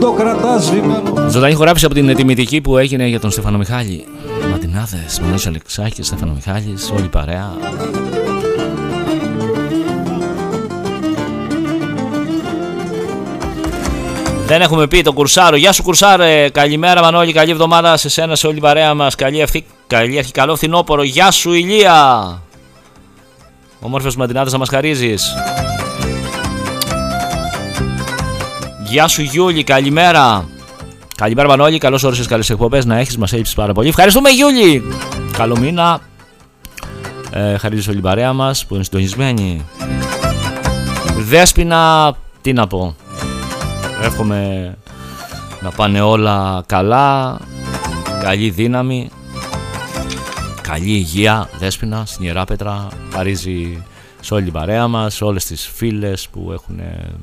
το κρατάς βημένο. Ζωντανή χοράπηση από την τιμητική που έγινε για τον Στέφανο Μιχάλη. Ματινάδες, Μανώλης Αλεξάκης, Στέφανο Μιχάλης, όλη η παρέα. Δεν έχουμε πει το Κουρσάρο. Γεια σου Κουρσάρε, καλημέρα Μανώλη, καλή εβδομάδα σε σένα, σε όλη την παρέα μας. Καλή αρχή, καλό φθινόπωρο. Γεια σου Ηλία. Όμορφες ματινάδες να μας χαρίζεις. Γεια σου Γιούλη, καλημέρα. Καλημέρα Μανώλη, καλώς όρισες, καλές εκπομπές να έχεις, μας έλειψες πάρα πολύ. Ευχαριστούμε Γιούλη. Καλό μήνα. Χαρίζεις όλη την παρέα μας που είναι συντονισμένη. Δέσποινα, τι να πω. Εύχομαι να πάνε όλα καλά. Καλή δύναμη. Καλή υγεία, Δέσποινα, στην Ιεράπετρα. Χαρίζει σε όλη την παρέα μας, όλες τις φίλες που έχουν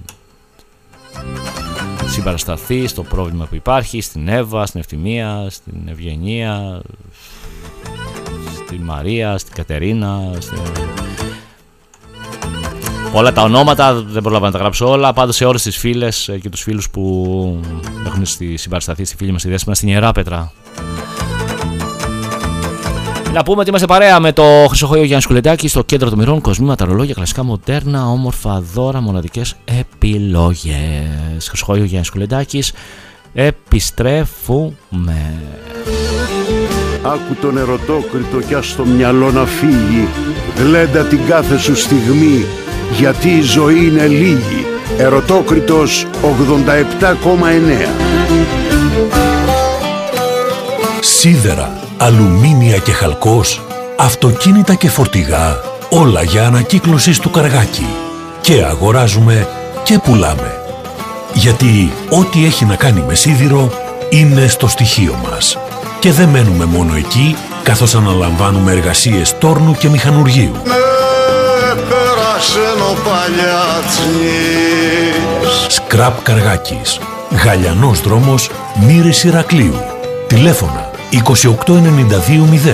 συμπαρασταθεί στο πρόβλημα που υπάρχει, στην Εύα, στην Ευθυμία, στην Ευγενία, στην Μαρία, στην Κατερίνα, όλα τα ονόματα δεν προλάβα να τα γράψω όλα. Πάντως σε όλες τις φίλες και τους φίλους που έχουν συμπαρασταθεί στη φίλη μας τη Δέσποινα στην Ιεράπετρα. Να πούμε ότι είμαστε παρέα με το Χρυσοχόιο Γιάννη Σκουλεντάκη στο κέντρο των μοιρών. Κοσμήματα, ρολόγια, κλασικά, μοντέρνα, όμορφα δώρα, μοναδικές επιλογές. Χρυσοχόιο Γιάννη Σκουλεντάκη. Επιστρέφουμε. Άκου τον ερωτόκριτο κι ας το μυαλό να φύγει. Γλέντα την κάθε σου στιγμή, γιατί η ζωή είναι λίγη. Ερωτόκριτος 87,9. Σίδερα, αλουμίνια και χαλκός, αυτοκίνητα και φορτηγά, όλα για ανακύκλωση στο Καργάκι. Και αγοράζουμε και πουλάμε. Γιατί ό,τι έχει να κάνει με σίδηρο είναι στο στοιχείο μας. Και δεν μένουμε μόνο εκεί, καθώς αναλαμβάνουμε εργασίες τόρνου και μηχανουργείου. Σκραπ Καργάκης, Γαλιανός δρόμος, Μύρης Ηρακλείου. Τηλέφωνα 28920,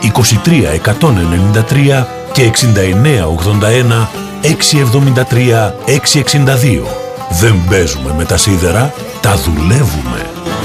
23193 και 6981 673 662. Δεν παίζουμε με τα σίδερα, τα δουλεύουμε.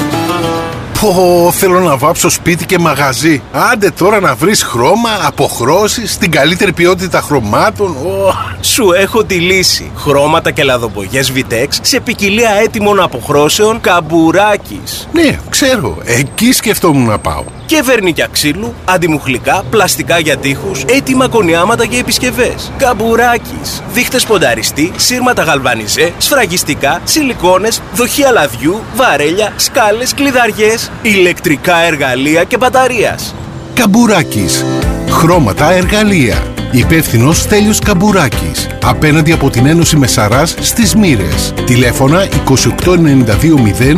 Θέλω να βάψω σπίτι και μαγαζί. Άντε τώρα να βρεις χρώμα, αποχρώσεις, την καλύτερη ποιότητα χρωμάτων. Σου έχω τη λύση. Χρώματα και λαδοπογιές Vitex σε ποικιλία έτοιμων αποχρώσεων Καμπουράκης. Ναι, ξέρω. Εκεί σκεφτόμουν να πάω. Και βερνίκια ξύλου, αντιμουχλικά, πλαστικά για τοίχους, έτοιμα κονιάματα και επισκευές. Καμπουράκης. Δείχτες πονταριστή, σύρματα γαλβανιζέ, σφραγιστικά, σιλικόνες, δοχεία λαδιού, βαρέλια, σκάλες, κλειδαριές, ηλεκτρικά εργαλεία και μπαταρίας. Καμπουράκης. Χρώματα, εργαλεία. Υπεύθυνος Στέλιος Καμπουράκης. Απέναντι από την Ένωση Μεσαράς στις Μύρες. Τηλέφωνα 28920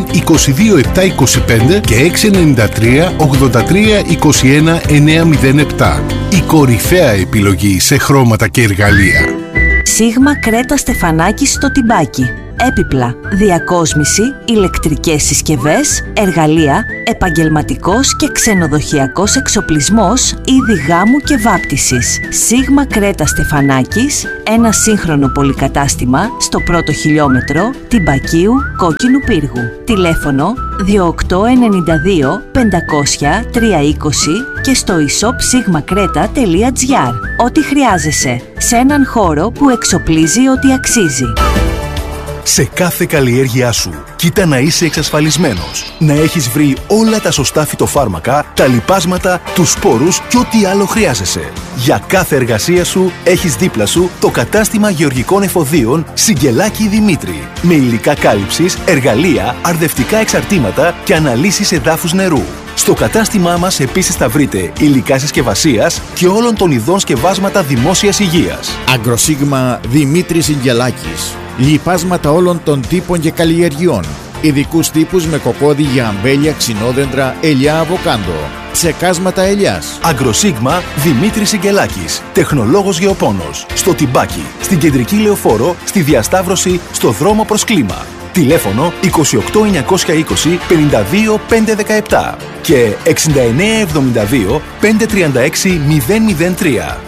22725 και 693 83 21 907. Η κορυφαία επιλογή σε χρώματα και εργαλεία. Σίγμα Κρέτα Στεφανάκης στο Τιμπάκι. Έπιπλα, διακόσμηση, ηλεκτρικές συσκευές, εργαλεία, επαγγελματικός και ξενοδοχειακός εξοπλισμός, είδη γάμου και βάπτισης. Σίγμα Κρέτα Στεφανάκης, ένα σύγχρονο πολυκατάστημα στο πρώτο χιλιόμετρο Τιμπακίου Κόκκινου Πύργου. Τηλέφωνο 2892 500 320 και στο e-shop sigmakreta.gr. Ό,τι χρειάζεσαι σε έναν χώρο που εξοπλίζει ό,τι αξίζει. Σε κάθε καλλιέργειά σου, κοίτα να είσαι εξασφαλισμένος. Να έχεις βρει όλα τα σωστά φυτοφάρμακα, τα λιπάσματα, τους σπόρους και ό,τι άλλο χρειάζεσαι. Για κάθε εργασία σου, έχεις δίπλα σου το κατάστημα γεωργικών εφοδίων Συγγελάκη Δημήτρη. Με υλικά κάλυψης, εργαλεία, αρδευτικά εξαρτήματα και αναλύσεις εδάφους νερού. Στο κατάστημά μας επίσης θα βρείτε υλικά συσκευασίας και όλων των ειδών σκευάσματα δημόσιας υγείας. Αγκροσίγμα Δημήτρης Συγγελάκης. Λιπάσματα όλων των τύπων και καλλιεργειών. Ειδικούς τύπους με κοκόδι για αμπέλια, ξινόδεντρα, ελιά, αβοκάντο. Ψεκάσματα ελιάς. Αγκροσίγμα Δημήτρης Συγγελάκης. Τεχνολόγος γεωπόνος. Στο Τιμπάκι, στην Κεντρική Λεωφόρο, στη Διασταύρωση, στο δρόμο προς Κλίμα. Τηλέφωνο 28920 52 517 και 6972 536 003.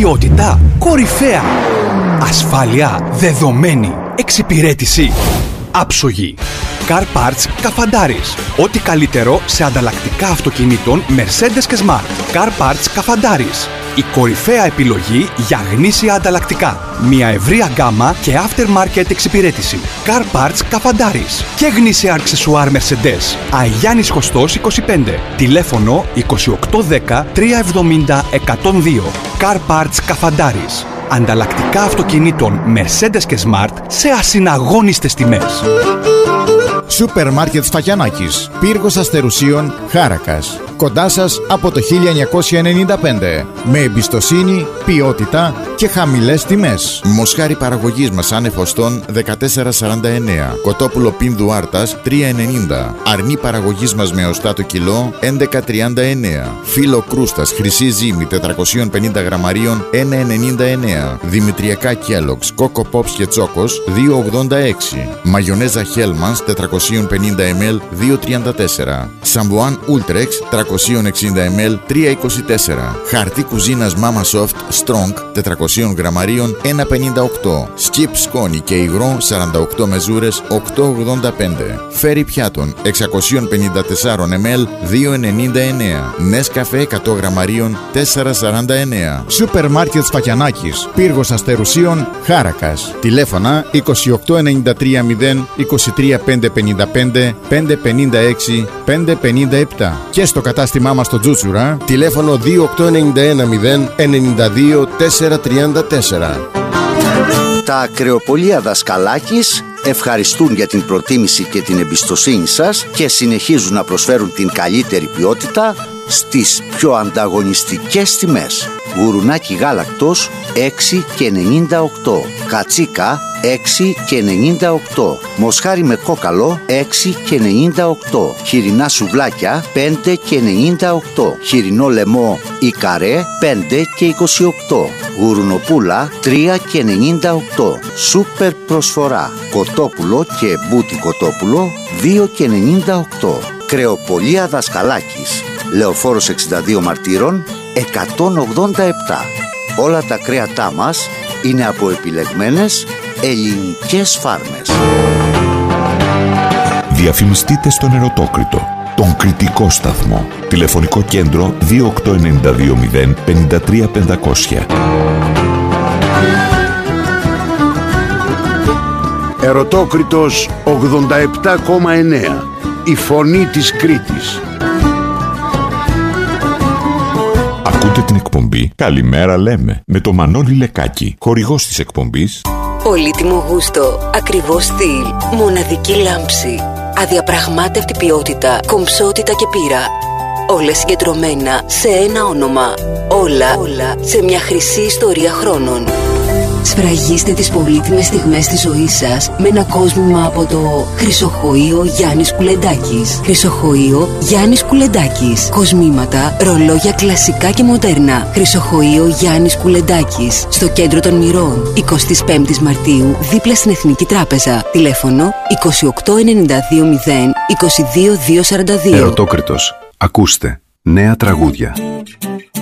Ποιότητα κορυφαία. Ασφάλεια δεδομένη. Εξυπηρέτηση άψογοι. Car Parts Καφαντάρης. Ό,τι καλύτερο σε ανταλλακτικά αυτοκινήτων Mercedes και Smart. Car Parts Καφαντάρης. Η κορυφαία επιλογή για γνήσια ανταλλακτικά. Μια ευρεία γκάμα και aftermarket εξυπηρέτηση. Car Parts Καφαντάρης. Και γνήσια αξεσουάρ Mercedes. Αγιάννης Χωστός 25. Τηλέφωνο 2810 370 102. Car Parts Καφαντάρης. Ανταλλακτικά αυτοκινήτων Mercedes και Smart σε ασυναγώνιστες τιμές. Σούπερ Μάρκετ Σφακιανάκης, πύργος Αστερουσίων, Χάρακας. Κοντά σας από το 1995. Με εμπιστοσύνη, ποιότητα και χαμηλές τιμές. Μοσχάρι παραγωγής μας άνεφοστών 14,49. Κοτόπουλο πίνδου άρτας 3,90. Αρνί παραγωγής μας με οστά το κιλό 11,39. Φύλλο κρούστας χρυσή ζύμη 450 γραμμαρίων 1,99. Δημητριακά Kellogg's, Coco Pops και Τσόκος 2,86. Μαγιονέζα Hellmann's 450 ml 2,34. Σαμπουάν Ultrex 360 ml 3,24. Χαρτί κουζίνας Mama Soft Strong 400 γραμμαρίων 1,58. Skip σκόνη και υγρό 48 μεζούρες 8,85. Φέρι πιάτων 654 ml 2,99. Νέσκαφε 100 γραμμαρίων 4,49. Σούπερ Μάρκετ Σφακιανάκης, πύργος Αστερουσίων, Χάρακας. Τηλέφωνα 28930 23555 556 557. Και στο κατάστημά μας στο Τζούτσουρα, τηλέφωνο 28910 92 434. Τα ακρεοπολία Δασκαλάκης ευχαριστούν για την προτίμηση και την εμπιστοσύνη σας και συνεχίζουν να προσφέρουν την καλύτερη ποιότητα στις πιο ανταγωνιστικές τιμές. Γουρουνάκι γάλακτος 6,98. Κατσίκα 6,98. Μοσχάρι με κόκαλο 6,98. Χοιρινά σουβλάκια 5,98. Χοιρινό λαιμό ή καρέ 5,28. Γουρουνοπούλα 3,98. Σούπερ προσφορά. Κοτόπουλο και μπούτι κοτόπουλο 2,98. Κρεοπολία Δασκαλάκης, Λεωφόρος 62 Μαρτύρων 187. Όλα τα κρέατά μας είναι από επιλεγμένες ελληνικές φάρμες. Διαφημιστείτε στον Ερωτόκριτο, τον κριτικό σταθμό. Τηλεφωνικό κέντρο 28920 53 500. Ερωτόκριτος 87,9. Η φωνή της Κρήτης. Ακούτε την εκπομπή «Καλημέρα λέμε» με το Μανώλη Λεκάκη, χορηγός της εκπομπής. Πολύτιμο γούστο, ακριβό στυλ, μοναδική λάμψη, αδιαπραγμάτευτη ποιότητα, κομψότητα και πείρα. Όλα συγκεντρωμένα σε ένα όνομα. Όλα σε μια χρυσή ιστορία χρόνων. Σφραγίστε τις πολύτιμες στιγμές της ζωής σας με ένα κόσμημα από το Χρυσοχοείο Γιάννης Κουλεντάκης. Χρυσοχοείο Γιάννης Κουλεντάκης. Κοσμήματα, ρολόγια κλασικά και μοντέρνα. Χρυσοχοείο Γιάννης Κουλεντάκης. Στο κέντρο των Μυρών, 25 Μαρτίου, δίπλα στην Εθνική Τράπεζα. Τηλέφωνο 28920 22242. Ερωτόκριτος. Ακούστε νέα τραγούδια.